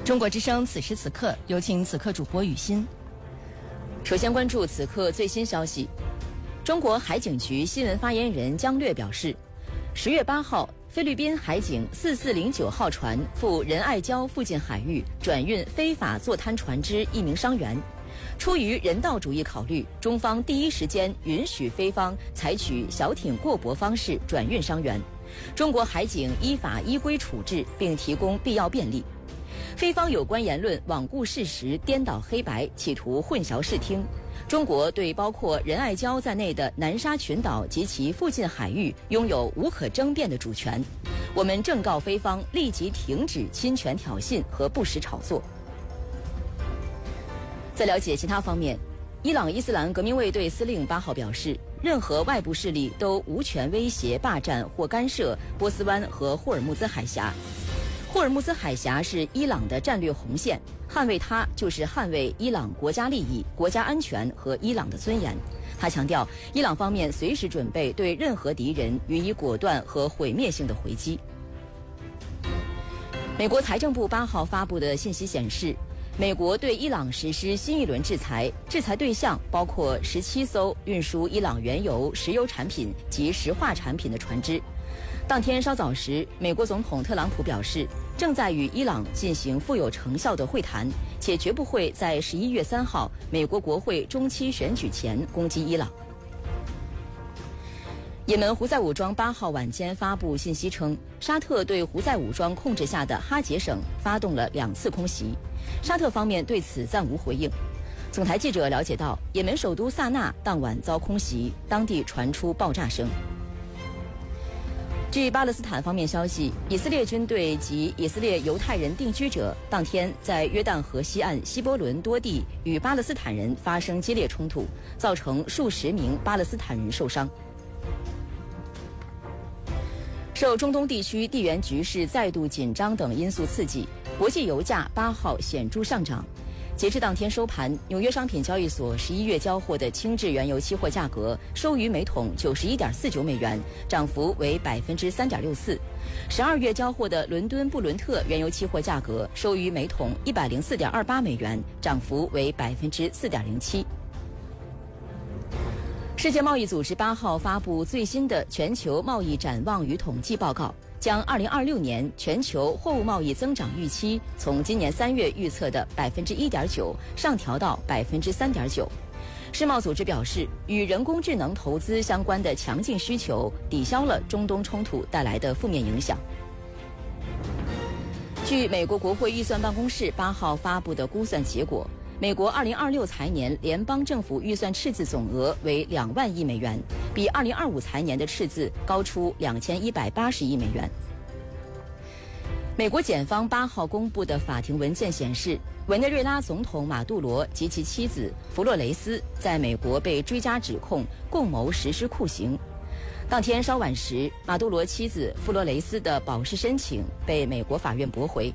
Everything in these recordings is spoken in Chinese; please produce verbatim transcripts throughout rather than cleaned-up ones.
中国之声此时此刻，有请此刻主播雨欣。首先关注此刻最新消息。中国海警局新闻发言人姜略表示，十月八号，菲律宾海警四四零九号船赴仁爱礁附近海域转运非法坐滩船只一名伤员。出于人道主义考虑，中方第一时间允许菲方采取小艇过驳方式转运伤员，中国海警依法依规处置，并提供必要便利。菲方有关言论罔顾事实、颠倒黑白，企图混淆视听。中国对包括仁爱礁在内的南沙群岛及其附近海域拥有无可争辩的主权。我们正告菲方立即停止侵权挑衅和不实炒作。在了解其他方面，伊朗伊斯兰革命卫队司令八号表示，任何外部势力都无权威胁、霸占或干涉波斯湾和霍尔木兹海峡。霍尔木兹海峡是伊朗的战略红线，捍卫它就是捍卫伊朗国家利益、国家安全和伊朗的尊严。他强调，伊朗方面随时准备对任何敌人予以果断和毁灭性的回击。美国财政部八号发布的信息显示，美国对伊朗实施新一轮制裁，制裁对象包括十七艘运输伊朗原油、石油产品及石化产品的船只。当天稍早时，美国总统特朗普表示，正在与伊朗进行富有成效的会谈，且绝不会在十一月三号美国国会中期选举前攻击伊朗。也门胡塞武装八号晚间发布信息称，沙特对胡塞武装控制下的哈杰省发动了两次空袭，沙特方面对此暂无回应。总台记者了解到，也门首都萨那当晚遭空袭，当地传出爆炸声。据巴勒斯坦方面消息，以色列军队及以色列犹太人定居者当天在约旦河西岸希伯伦多地与巴勒斯坦人发生激烈冲突，造成数十名巴勒斯坦人受伤。受中东地区地缘局势再度紧张等因素刺激，国际油价八号显著上涨。截至当天收盘，纽约商品交易所十一月交货的轻质原油期货价格收于每桶九十一点四九美元，涨幅为百分之三点六四。十二月交货的伦敦布伦特原油期货价格收于每桶一百零四点二八美元，涨幅为百分之四点零七。世界贸易组织八号发布最新的全球贸易展望与统计报告，将二零二六年全球货物贸易增长预期从今年三月预测的百分之一点九上调到百分之三点九。世贸组织表示，与人工智能投资相关的强劲需求抵消了中东冲突带来的负面影响。据美国国会预算办公室八号发布的估算结果，美国二零二六财年联邦政府预算赤字总额为两万亿美元，比二零二五财年的赤字高出两千一百八十亿美元。美国检方八号公布的法庭文件显示，委内瑞拉总统马杜罗及其妻子弗洛雷斯在美国被追加指控共谋实施酷刑。当天稍晚时，马杜罗妻子弗洛雷斯的保释申请被美国法院驳回。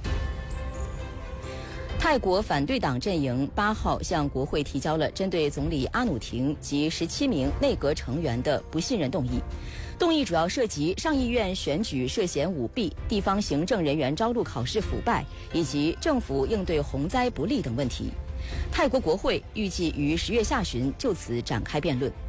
泰国反对党阵营八号向国会提交了针对总理阿努廷及十七名内阁成员的不信任动议。动议主要涉及上议院选举涉嫌舞弊、地方行政人员招录考试腐败以及政府应对洪灾不力等问题。泰国国会预计于十月下旬就此展开辩论。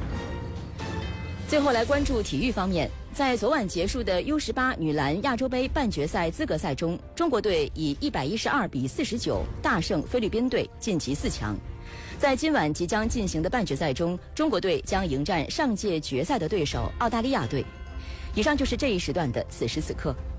最后来关注体育方面，在昨晚结束的 U 十八 女篮亚洲杯半决赛资格赛中，中国队以一百一十二比四十九大胜菲律宾队，晋级四强。在今晚即将进行的半决赛中，中国队将迎战上届决赛的对手澳大利亚队。以上就是这一时段的此时此刻。